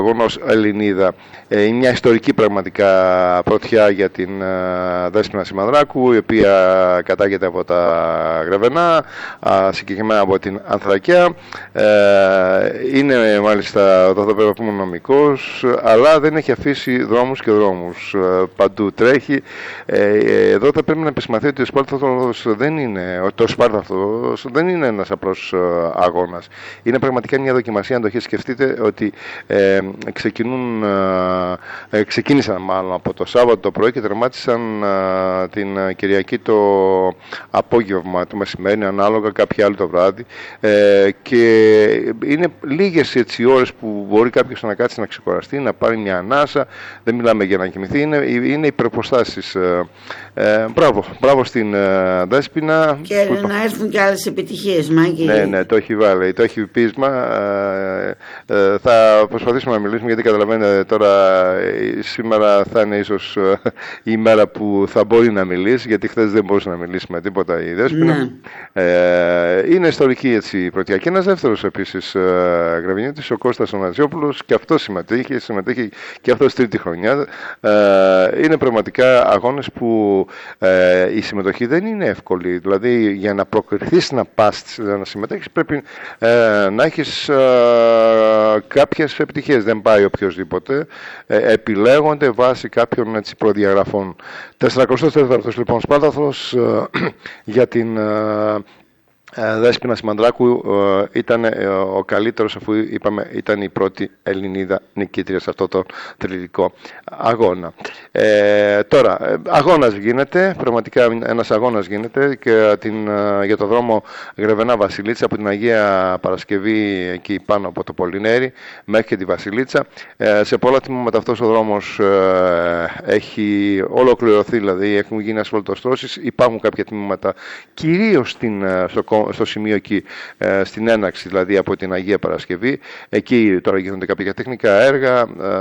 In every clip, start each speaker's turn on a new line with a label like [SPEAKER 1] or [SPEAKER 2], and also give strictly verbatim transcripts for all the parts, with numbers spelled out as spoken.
[SPEAKER 1] αγώνα ως Ελληνίδα. Ε, είναι μια ιστορική πραγματικά πρωτιά για την uh, Δέσποινα Σιμανδράκου, η οποία κατάγεται από τα Γρεβενά, uh, συγκεκριμένα από την Ανθρακιά. Ε, είναι μάλιστα, εδώ θα πρέπει να πούμε, νομικός, αλλά δεν έχει αφήσει δρόμους και δρόμους. Ε, παντού τρέχει. Ε, εδώ θα πρέπει να επισημαθεί ότι ο Σπάρταθος δεν είναι, το Σπάρταθος δεν είναι ένας απλός αγώνας. Είναι πραγματικά μια δοκιμασία, αν το έχετε σκεφτείτε, ότι ε, ξεκινούν, ε, ξεκίνησαν μάλλον από το Σάββατο το πρωί και τερμάτισαν ε, την Κυριακή το απόγευμα, το μεσημέρι, ανάλογα, κάποια άλλη το βράδυ. Ε, και είναι λίγες έτσι ώρες που μπορεί κάποιος να κάτσει να ξεκουραστεί, να πάρει μια ανάσα. Δεν μιλάμε για να κοιμηθεί, είναι, είναι οι προϋποστάσεις. Ε, ε, μπράβο, μπράβο στην ε, Δέσποινα.
[SPEAKER 2] Και που... να έρθουν και άλλες επιτυχίες, Μάκη.
[SPEAKER 1] Ναι, ναι, το έχει βάλει, το έχει πείσμα. Ε, ε, θα προσπαθήσουμε να μιλήσουμε, γιατί καταλαβαίνετε τώρα ε, σήμερα θα είναι ίσως ε, η μέρα που θα μπορεί να μιλήσει, γιατί χθες δεν μπορούσε να μιλήσει με τίποτα η Δέσποινα. Ναι. Ε, είναι ιστορική έτσι η πρωτιά. Και ένας δεύτερος επίσης ε, Γραβινιώτης, ο Κώστας ο Ναζιόπουλος, και αυτό συμμετείχε, συμμετείχε και αυτός τρίτη χρονιά. Ε, είναι πραγματικά αγώνες που ε, η συμμετοχή δεν είναι εύκολη. Δηλαδή για να προκριθείς να πας να συμμετέχεις πρέπει ε, να έχεις ε, κάποιες επιτυχίες. Δεν πάει οποιοσδήποτε. Ε, επιλέγονται βάσει κάποιων έτσι, προδιαγραφών. τετρακοστός τέταρτος λοιπόν Σπάρταθος ε, για την ε, Δέσποινα Σιμανδράκου ε, ήταν ε, ο καλύτερος, αφού είπαμε ήταν η πρώτη Ελληνίδα νικήτρια σε αυτό το θρυλικό αγώνα. Ε, τώρα, ε, αγώνας γίνεται, πραγματικά ένας αγώνας γίνεται και την, ε, για το δρόμο Γρεβενά Βασιλίτσα, από την Αγία Παρασκευή εκεί πάνω από το Πολυνέρι μέχρι και τη Βασιλίτσα. Ε, σε πολλά τμήματα αυτός ο δρόμος ε, έχει ολοκληρωθεί, δηλαδή έχουν γίνει ασφαλτοστρώσεις, υπάρχουν κάποια τμήματα κυρίως στην, στο στο σημείο εκεί, ε, στην έναξη δηλαδή από την Αγία Παρασκευή. Εκεί τώρα γίνονται κάποια τεχνικά έργα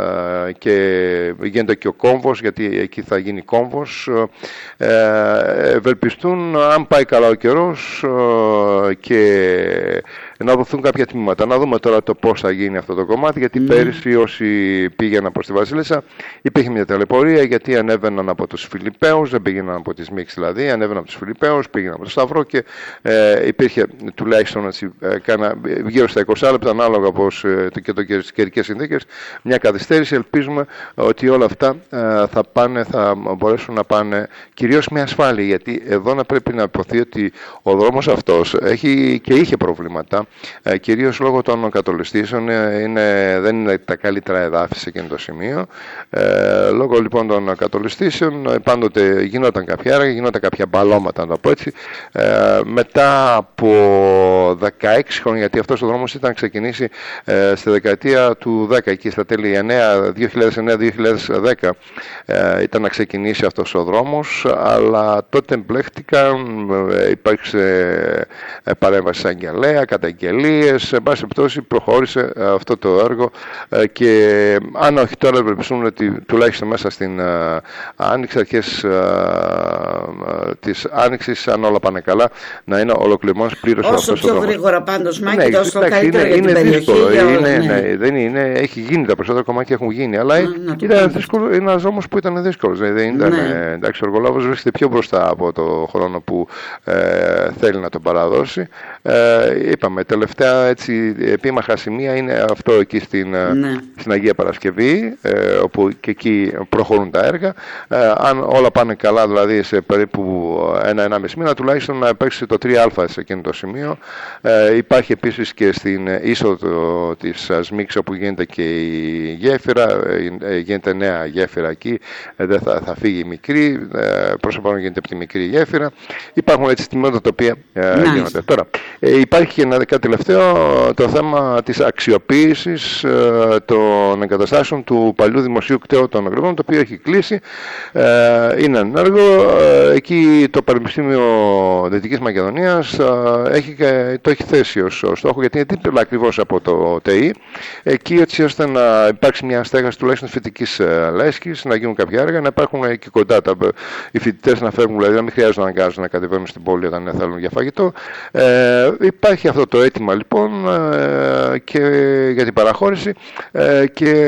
[SPEAKER 1] ε, και γίνεται και ο κόμβος, γιατί εκεί θα γίνει κόμβος. Ε, ευελπιστούν, αν πάει καλά ο καιρός ε, και να δοθούν κάποια τμήματα. Να δούμε τώρα το πώς θα γίνει αυτό το κομμάτι, γιατί mm. πέρυσι όσοι πήγαιναν προς τη Βασίλισσα υπήρχε μια ταλαιπωρία, γιατί ανέβαιναν από τους Φιλιππαίους, δεν πήγαιναν από τις Μίξ δηλαδή, ανέβαιναν από τους Φιλιππαίους, πήγαιναν από το Σταυρό και ε, υπήρχε τουλάχιστον έτσι, ε, κάνα, γύρω στα είκοσι λεπτά, ανάλογα πώς ε, και το καιρικές συνθήκες, μια καθυστέρηση. Ελπίζουμε ότι όλα αυτά ε, θα, πάνε, θα μπορέσουν να πάνε κυρίως με ασφάλεια, γιατί εδώ να πρέπει να υποθεί ότι ο δρόμος αυτός έχει και είχε προβλήματα. Ε, κυρίως λόγω των κατολιστήσεων, είναι, δεν είναι τα καλύτερα εδάφη σε εκείνο το σημείο. Ε, λόγω λοιπόν των κατολιστήσεων πάντοτε γινόταν κάποια έργα, γινόταν κάποια μπαλώματα, να το πω έτσι. Ε, μετά από δεκαέξι χρόνια, γιατί αυτός ο δρόμος ήταν ξεκινήσει ε, στη δεκαετία του δέκα, εκεί στα τέλη δύο χιλιάδες εννέα δύο χιλιάδες δέκα ε, ήταν να ξεκινήσει αυτός ο δρόμος, αλλά τότε μπλέχτηκαν, ε, υπάρξε ε, παρέμβαση αγγελέα, καταγγελίες, εν πάση πτώση προχώρησε αυτό το έργο ε, και αν όχι τώρα ευελπιστούμε ότι τουλάχιστον μέσα στην uh, άνοιξη, αρχές uh, uh, της άνοιξης, αν όλα πάνε καλά, να είναι ολοκληρωμένος πλήρως αυτός ο δρόμος.
[SPEAKER 2] Όσο πιο γρήγορα πάντως, Μάκη,
[SPEAKER 1] ναι,
[SPEAKER 2] τόσο καλύτερα
[SPEAKER 1] είναι,
[SPEAKER 2] για την
[SPEAKER 1] είναι
[SPEAKER 2] περιοχή.
[SPEAKER 1] Δύσκολο,
[SPEAKER 2] για όλα,
[SPEAKER 1] είναι,
[SPEAKER 2] ναι.
[SPEAKER 1] Ναι, δεν είναι, έχει γίνει, τα περισσότερα κομμάτια έχουν γίνει, αλλά
[SPEAKER 2] Α,
[SPEAKER 1] ήταν δύσκολο, είναι ένας δρόμος που ήταν δύσκολος. Δεν ήταν, ναι. Εντάξει, ο Εργολάβος βρίσκεται πιο μπροστά από το χρόνο που ε, θέλει να τον παραδώσει. Ε, είπαμε, τελευταία έτσι, επίμαχα σημεία είναι αυτό εκεί στην, ναι. στην Αγία Παρασκευή, ε, όπου και εκεί προχωρούν τα έργα. Ε, αν όλα πάνε καλά, δηλαδή σε περίπου ένα-ενάμιση μήνα, τουλάχιστον να υπάρξει το τρία α σε εκείνο το σημείο. Ε, υπάρχει επίσης και στην είσοδο της Σμίξ, όπου γίνεται και η γέφυρα, ε, γίνεται νέα γέφυρα εκεί, ε, δεν θα, θα φύγει η μικρή, ε, προς το παρόν γίνεται από τη μικρή γέφυρα. Υπάρχουν έτσι τμήματα τα οποία ε, nice. γίνονται. Τώρα, ε, υπάρχει και ένα κάτι τελευταίο, το θέμα της αξιοποίησης ε, των εγκαταστάσεων του παλιού δημοσίου κταίου των Γρεβενών, το οποίο έχει κλείσει, ε, είναι ενέργο. Ε, εκεί το Πανεπιστήμιο Δυτικής Μακεδονίας ε, έχει, το έχει θέσει ως στόχο, γιατί είναι δίπλα ακριβώς από το ΤΕΙ, εκεί έτσι ώστε να υπάρξει μια στέγαση τουλάχιστον φοιτητικής ε, λέσχης, να γίνουν κάποια έργα, να υπάρχουν εκεί κοντά τα, οι φοιτητές να φεύγουν, δηλαδή να μην χρειάζεται να αναγκάζουν να κατεβαίνουν στην πόλη όταν θέλουν για φαγητό. Ε, υπάρχει αυτό το αίτημα λοιπόν ε, και για την παραχώρηση ε, και